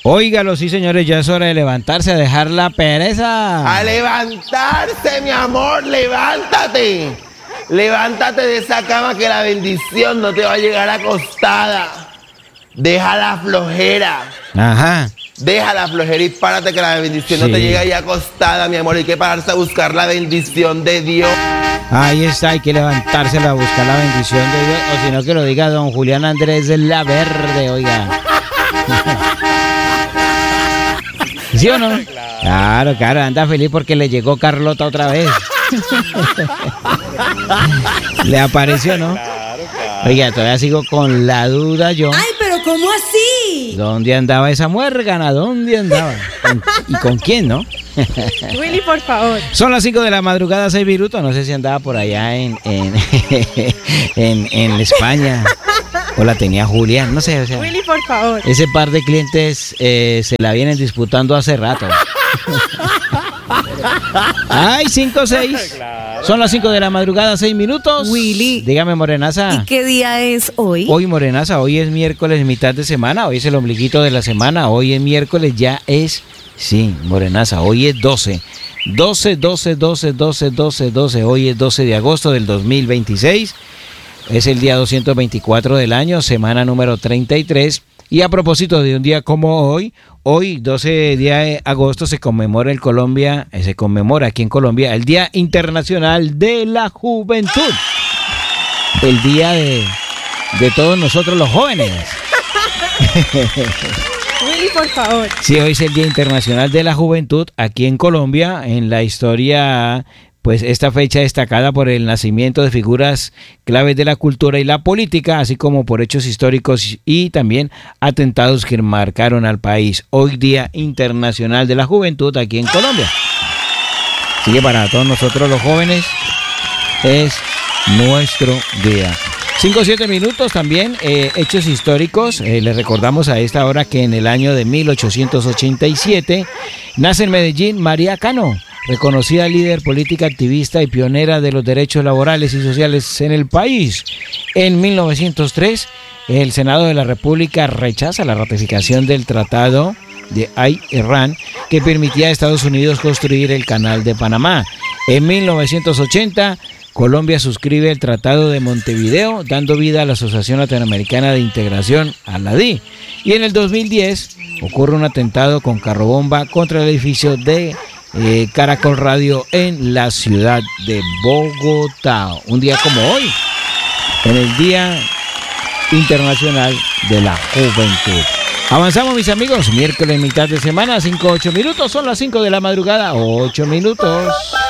Óigalo, sí, señores, ya es hora de levantarse, a dejar la pereza. A levantarse, mi amor, levántate. Levántate de esa cama que la bendición no te va a llegar acostada. Deja la flojera. Ajá. Deja la flojera y párate que la bendición Sí. no te llega ahí acostada, mi amor. Hay que pararse a buscar la bendición de Dios. Ahí está, hay que levantarse a buscar la bendición de Dios, o si no que lo diga don Julián Andrés de La Verde, oiga. ¿Sí o no? Claro, anda feliz porque le llegó Carlota otra vez. Le apareció, ¿no? Oiga, todavía sigo con la duda yo. Ay, pero ¿cómo así? ¿Dónde andaba esa muérgana? ¿Dónde andaba? ¿Y con quién, no? Willy, por favor. Son las 5 de la madrugada, 6 minutos. No sé si andaba por allá en España. O la tenía Julián, no sé. O sea, Willy, por favor. ese par de clientes se la vienen disputando hace rato. Ay, 5-6. Son las 5 de la madrugada, 6 minutos. Willy. Dígame, Morenaza. ¿Y qué día es hoy? Hoy, Morenaza, hoy es miércoles, mitad de semana. Hoy es el ombliguito de la semana. Hoy es miércoles, ya es... Sí, Morenaza, hoy es 12. 12. Hoy es 12 de agosto del 2026. Es el día 224 del año, semana número 33. Y a propósito de un día como hoy, 12 de agosto se conmemora aquí en Colombia el Día Internacional de la Juventud. El día de todos nosotros los jóvenes. Willy, por favor. Sí, hoy es el Día Internacional de la Juventud aquí en Colombia. En la historia, pues esta fecha destacada por el nacimiento de figuras claves de la cultura y la política, así como por hechos históricos y también atentados que marcaron al país. Hoy Día Internacional de la Juventud aquí en Colombia. Así que para todos nosotros los jóvenes es nuestro día. 5-7 minutos también, hechos históricos. Les recordamos a esta hora que en el año de 1887 nace en Medellín María Cano, reconocida líder política, activista y pionera de los derechos laborales y sociales en el país. En 1903, el Senado de la República rechaza la ratificación del Tratado de Irán que permitía a Estados Unidos construir el Canal de Panamá. En 1980, Colombia suscribe el Tratado de Montevideo, dando vida a la Asociación Latinoamericana de Integración, a la DI. Y en el 2010 ocurre un atentado con carrobomba contra el edificio de Caracol Radio en la ciudad de Bogotá. Un día como hoy, en el Día Internacional de la Juventud. Avanzamos, mis amigos, miércoles, mitad de semana, 5-8 minutos. Son las 5 de la madrugada, 8 minutos.